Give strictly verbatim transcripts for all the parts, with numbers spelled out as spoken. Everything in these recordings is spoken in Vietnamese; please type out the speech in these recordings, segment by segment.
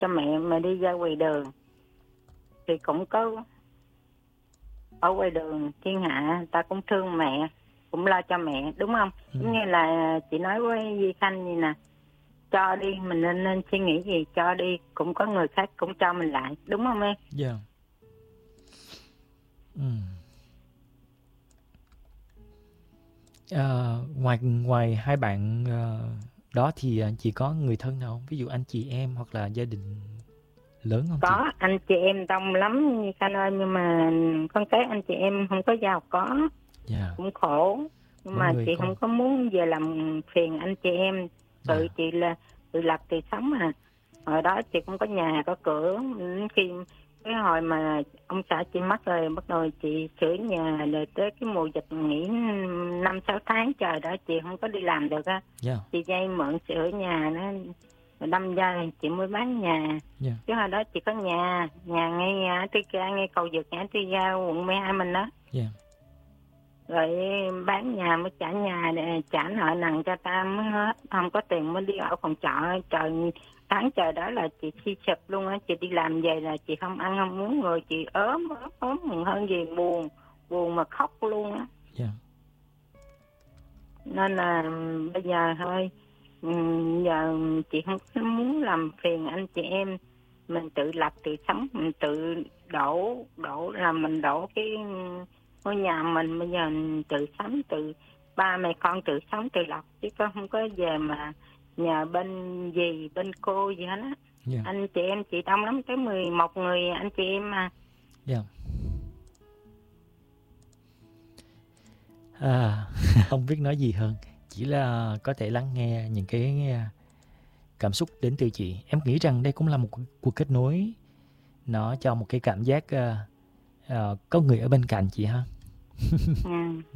cho mẹ mà đi ra ngoài đường thì cũng có ở ngoài đường thiên hạ ta cũng thương mẹ, cũng lo cho mẹ, đúng không? Ừ. Giống như là chị nói với Di Khanh như nè, cho đi, mình nên nên suy nghĩ gì, cho đi cũng có người khác cũng cho mình lại, đúng không em? Dạ. Ừ. À, ngoài ngoài hai bạn ờ, đó thì anh chị có người thân nào không? Ví dụ anh chị em hoặc là gia đình lớn không chị? Có, anh chị em đông lắm như Khanh ơi, nhưng mà con cái anh chị em không có giàu có, Dạ. cũng khổ, nhưng Mỗi mà người chị có. không có muốn về làm phiền anh chị em, tự Dạ. chị là tự lập tự sống à. Hồi đó chị cũng có nhà có cửa, đến khi cái hồi mà ông xã chị mất rồi bắt đầu chị sửa nhà, rồi tới cái mùa dịch nghỉ năm sáu tháng trời đó chị không có đi làm được á, Dạ. chị vay mượn sửa nhà nó đâm ra chị mới bán nhà. Dạ. Chứ hồi đó chị có nhà nhà ngay ngã tư ga, ngay cầu vượt ngã tư ga quận mười hai mình đó, Dạ. rồi bán nhà mới trả nhà để trả nợ nần cho ta mới hết, không có tiền mới đi ở phòng trọ. Trời, tháng trời đó là chị suy sụp luôn á, chị đi làm về là chị không ăn không uống, người chị ốm ốm ốm hơn gì, buồn buồn mà khóc luôn á. Dạ. Nên là bây giờ thôi, giờ chị không có muốn làm phiền anh chị em, mình tự lập tự sống, mình tự đổ đổ là mình đổ cái ngôi nhà mình, bây giờ mình tự sống, tự ba mẹ con tự sống tự lập, chứ con không có về mà nhờ bên dì bên cô gì hết á. Dạ. Anh chị em chị đông lắm, tới mười một người anh chị em mà. Dạ. À, không biết nói gì hơn, chỉ là có thể lắng nghe những cái cảm xúc đến từ chị. Em nghĩ rằng đây cũng là một cuộc kết nối, nó cho một cái cảm giác uh, uh, có người ở bên cạnh chị ha. Ừ.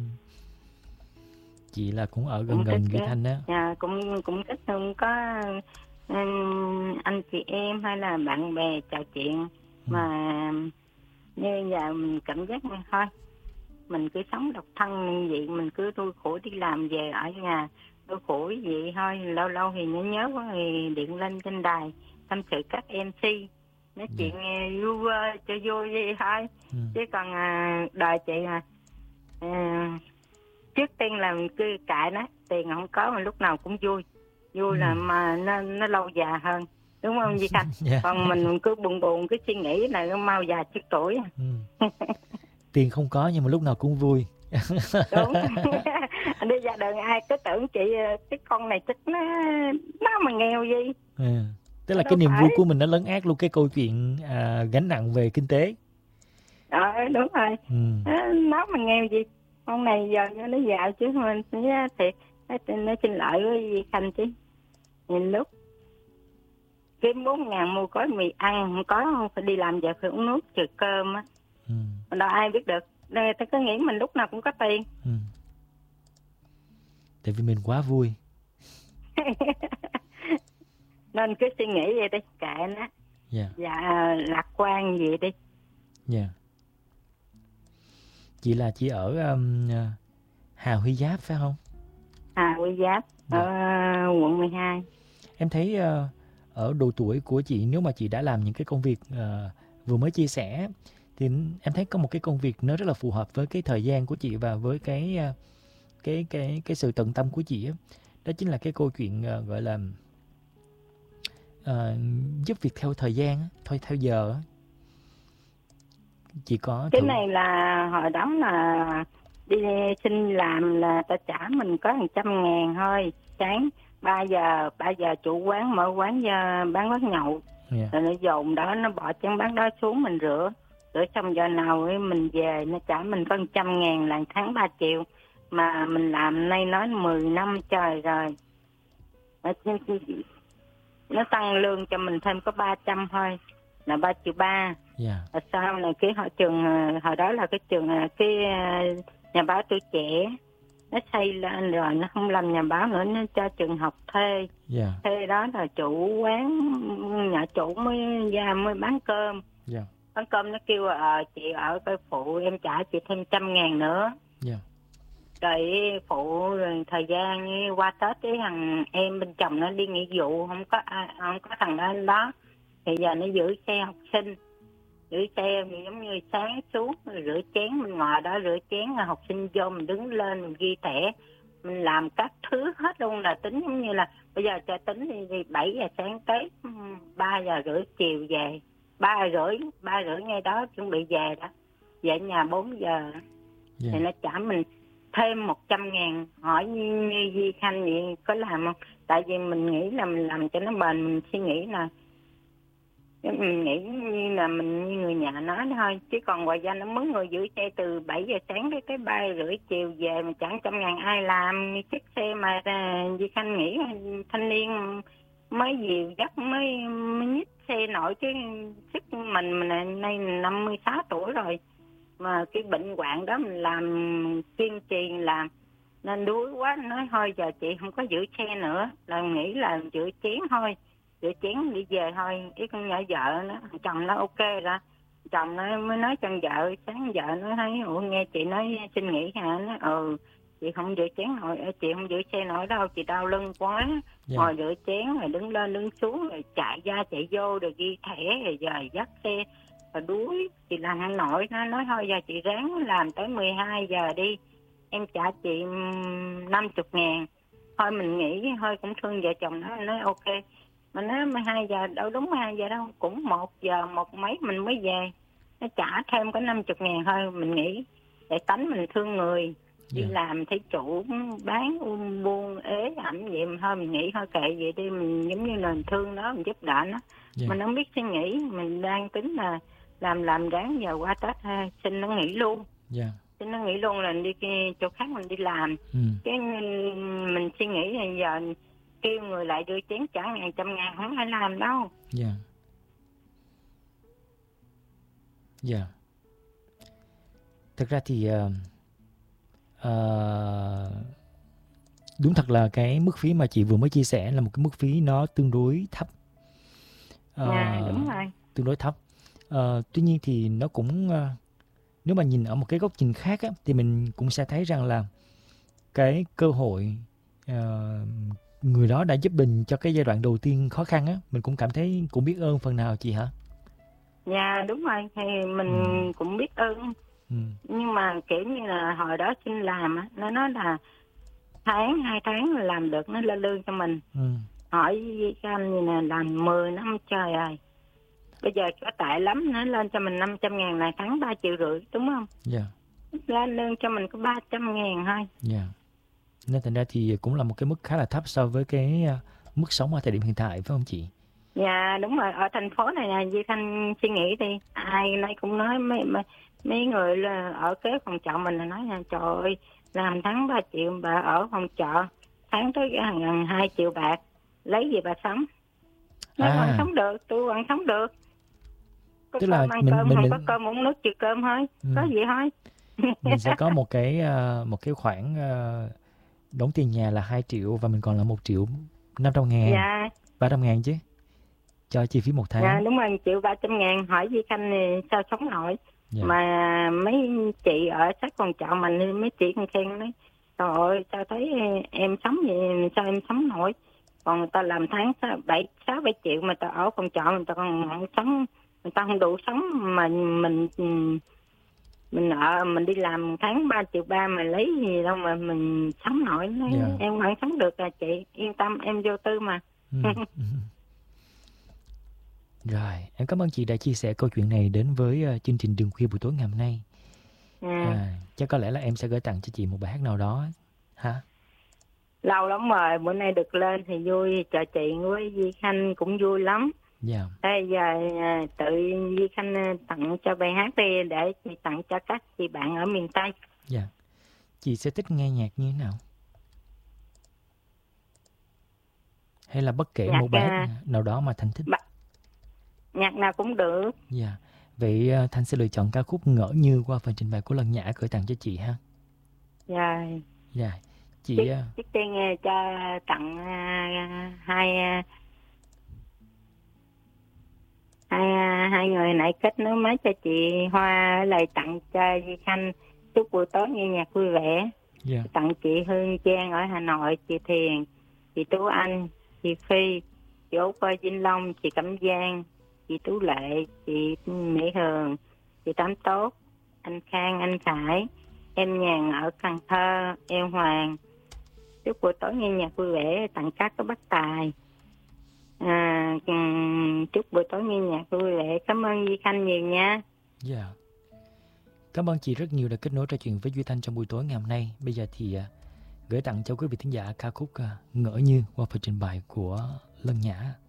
Chị là cũng ở gần Cũng gần thích Duy đó. Thanh đó. Dạ, cũng cũng thích không có um, anh chị em hay là bạn bè trò chuyện. Ừ. Mà như giờ mình cảm giác như thôi mình cứ sống độc thân như vậy, mình cứ đau khổ đi làm về ở nhà đau khổ vậy thôi, lâu lâu thì nhớ nhớ quá thì điện lên trên đài tâm sự các em xê nói chuyện nghe vui cho vui vậy thôi. Ừ. Chứ còn à, đời chị mà à, trước tiên là mình cứ cãi nó, tiền không có mà lúc nào cũng vui vui Ừ. là mà nó nó lâu già hơn, đúng không Di Khanh? Yeah. Còn mình cứ buồn buồn cứ suy nghĩ là nó mau già trước tuổi. Ừ. Tiền không có nhưng mà lúc nào cũng vui. Đúng. Đi ra đường ai cứ tưởng chị cái con này chắc nó nó mà nghèo gì. À, tức là Đâu cái niềm phải. vui của mình nó lấn át luôn cái câu chuyện à, gánh nặng về kinh tế. Ờ đúng rồi. Ừ. Nó mà nghèo gì, con này giờ nó giàu chứ mình thiệt nó xin lợi với Di Khanh chứ. Nhìn lúc kiếm bốn ngàn mua gói mì ăn không có, không phải đi làm giờ phải uống nước trừ cơm á. Ừ. Đâu ai biết được. Đây ta cứ nghĩ mình lúc nào cũng có tiền. Ừ. Tại vì mình quá vui. Nên cứ suy nghĩ vậy đi, kệ nó. Dạ. Dạ lạc quan vậy đi. Dạ. Chị là chị ở um, Hà Huy Giáp phải không? Hà Huy Giáp ở Dạ. quận mười hai. Em thấy uh, ở độ tuổi của chị, nếu mà chị đã làm những cái công việc uh, vừa mới chia sẻ, thì em thấy có một cái công việc nó rất là phù hợp với cái thời gian của chị và với cái uh, cái cái cái sự tận tâm của chị á. Đó chính là cái câu chuyện uh, gọi là uh, giúp việc theo thời gian, thôi theo giờ. Chị có Cái thử... này là hồi đó là đi xin làm là ta trả mình có một trăm ngàn thôi. Sáng ba giờ ba giờ chủ quán mở quán bán quán nhậu. Yeah. Rồi nó dồn đó, nó bỏ chén bán đó xuống mình rửa. Rửa xong giờ nào ấy mình về nó trả mình có một trăm ngàn là tháng ba triệu. Mà mình làm nay nói mười năm trời rồi. Nó tăng lương cho mình thêm có ba trăm thôi, là ba triệu ba. Yeah. Và sau này cái họ trường hồi đó là cái trường cái nhà báo Tuổi Trẻ nó xây lên rồi nó không làm nhà báo nữa, nó cho trường học thuê. Yeah. Thuê đó là chủ quán nhà chủ mới ra mới bán cơm. Yeah. Bán cơm nó kêu ờ chị ở cái phụ em trả chị thêm trăm ngàn nữa. Yeah. Rồi phụ rồi thời gian qua Tết cái thằng em bên chồng nó đi nghỉ vụ, không có không có thằng đó đó Thì giờ nó giữ xe học sinh, giữ xe thì giống như sáng xuống rồi rửa chén, mình ngồi đó rửa chén rồi học sinh vô mình đứng lên mình ghi thẻ, mình làm các thứ hết luôn, là tính giống như là bây giờ cho tính thì, thì bảy giờ sáng tới ba giờ rưỡi chiều về, ba rưỡi ba rưỡi ngay đó chuẩn bị về đó, về nhà bốn giờ. Dạ. Thì nó trả mình thêm một trăm ngàn. Hỏi như, như Di Khanh vậy có làm không? Tại vì mình nghĩ là mình làm cho nó bền, mình suy nghĩ là mình nghĩ như là mình như người nhà nói thôi, chứ còn ngoài ra nó mướn người giữ xe từ bảy giờ sáng tới tới ba rưỡi chiều về mà chẳng trăm ngàn ai làm. Chiếc xe mà Di Khanh nghĩ thanh niên mới dìu dắt mới, mới nhích xe nổi, chứ sức mình mình nay năm mươi sáu tuổi rồi mà cái bệnh hoạn đó mình làm kiên trì làm nên đuối quá, nói thôi giờ chị không có giữ xe nữa, là nghĩ là giữ chén thôi, giữ chén đi về thôi. Ý con nhỏ vợ nó, chồng nó ok rồi, chồng nó mới nói cho vợ, sáng vợ nó thấy ủa nghe chị nói xin nghỉ hả, nó ừ chị không giữ chén nổi, chị không giữ xe nổi đâu, chị đau lưng quá. Yeah. Ngồi rửa chén rồi đứng lên đứng xuống rồi chạy ra chạy vô rồi ghi thẻ rồi giờ dắt xe rồi đuối, chị làm không nổi. Nó nói thôi giờ chị ráng làm tới mười hai giờ đi, em trả chị năm mươi ngàn. Thôi mình nghĩ thôi cũng thương vợ chồng nó, nói ok. Mà nói mười hai giờ đâu đúng mười hai giờ đâu, cũng một giờ một mấy mình mới về. Nó trả thêm có năm mươi ngàn thôi, mình nghĩ để tánh mình thương người. Đi yeah. làm thấy chủ bán buôn ế ẩm vậy mà thôi mình nghĩ thôi kệ vậy đi, mình giống như là mình thương nó, mình giúp đỡ nó. Yeah. Mình không biết suy nghĩ, mình đang tính là làm làm ráng giờ qua Tết ha, xin nó nghỉ luôn. Yeah. Xin nó nghỉ luôn là đi chỗ khác mình đi làm. Ừ. Cái mình, mình suy nghĩ là giờ kêu người lại đưa chén trả ngàn trăm ngàn không ai làm đâu. Dạ. Dạ. Thực ra thì uh, uh, đúng thật là cái mức phí mà chị vừa mới chia sẻ là một cái mức phí nó tương đối thấp. Uh, dạ đúng rồi. Tương đối thấp. Uh, tuy nhiên thì nó cũng uh, nếu mà nhìn ở một cái góc nhìn khác á, thì mình cũng sẽ thấy rằng là cái cơ hội uh, người đó đã giúp mình cho cái giai đoạn đầu tiên khó khăn á, mình cũng cảm thấy cũng biết ơn phần nào chị hả? Dạ đúng rồi, thì mình ừ. cũng biết ơn. Ừ. Nhưng mà kiểu như là hồi đó xin làm á, nó nói là tháng hai tháng là làm được, nó lên lương cho mình. Ừ. Hỏi với anh như nè, làm mười năm trời rồi. Bây giờ có tệ lắm, nó lên cho mình năm trăm ngàn này, tháng ba triệu rưỡi, đúng không? Dạ. Lên lương cho mình có ba trăm ngàn thôi. Dạ. Nên thành ra thì cũng là một cái mức khá là thấp so với cái mức sống ở thời điểm hiện tại, phải không chị? Dạ đúng rồi, ở thành phố này nè, Di Khanh suy nghĩ đi, ai nay cũng nói mấy mấy, mấy người là ở kế phòng trọ mình là nói nha, trời ơi, làm tháng ba triệu bà ở phòng trọ, tháng tới gần hai triệu bạc, lấy gì bà sống? Nói à. Vẫn sống được, tôi vẫn sống được. Có tức cơm là ăn mình, cơm, mình, không mình... có cơm uống nước trừ cơm thôi, ừ. Có gì thôi. Mình sẽ có một cái một cái khoản đóng tiền nhà là hai triệu và mình còn là một triệu năm trăm ngàn, dạ. ba trăm ngàn chứ, cho chi phí một tháng. Dạ đúng rồi, một triệu ba trăm ngàn, hỏi Di Khanh thì sao sống nổi. Dạ. Mà mấy chị ở sát phòng trọ mình, mấy chị con khen nói, trời ơi sao thấy em sống vậy, sao em sống nổi. Còn người ta làm tháng bảy sáu bảy triệu mà ta ở phòng trọ người ta còn không sống, người ta không đủ sống mà mình mình ở mình đi làm tháng ba triệu ba mà lấy gì đâu mà mình sống nổi. Nói, yeah. Em vẫn sống được là chị yên tâm, em vô tư mà. Ừ. Rồi, em cảm ơn chị đã chia sẻ câu chuyện này đến với uh, chương trình Đường Khuya buổi tối ngày hôm nay. À. À, chắc có lẽ là em sẽ gửi tặng cho chị một bài hát nào đó hả? Lâu lắm rồi, bữa nay được lên thì vui, chào chị với Di Khanh cũng vui lắm. Dạ. Bây giờ tự Di Khanh tặng cho bài hát đi để chị tặng cho các chị bạn ở miền Tây. Dạ. Chị sẽ thích nghe nhạc như thế nào? Hay là bất kể nhạc, một bài hát nào đó mà Thành thích? Ba... Nhạc nào cũng được. Dạ. Vậy Thành sẽ lựa chọn ca khúc Ngỡ Như qua phần trình bày của Lân Nhã gửi tặng cho chị ha. Dạ. Dạ. Chị trước, trước tiên cho tặng uh, hai uh, hai uh, hai người nãy kết nối máy cho chị Hoa, lời tặng cho Di Khanh chúc buổi tối nghe nhạc vui vẻ. Yeah. Tặng chị Hương Giang ở Hà Nội, chị Thiền, chị Tú Anh, chị Phi, chị Út ở Vĩnh Long, chị Cẩm Giang, chị Tú Lệ, chị Mỹ Hường, chị Tám Tốt, anh Khang, anh Khải, em Nhàn ở Cần Thơ, em Hoàng. Chúc buổi tối nghe nhạc vui vẻ, tặng các cái bác tài. À, chúc buổi tối nghe nhạc vui vẻ. Cảm ơn Duy Khanh nhiều nha. Dạ. Yeah. Cảm ơn chị rất nhiều đã kết nối trò chuyện với Duy Thanh trong buổi tối ngày hôm nay. Bây giờ thì uh, gửi tặng cho quý vị thính giả ca khúc uh, Ngỡ Như qua phần trình bày của Lân Nhã.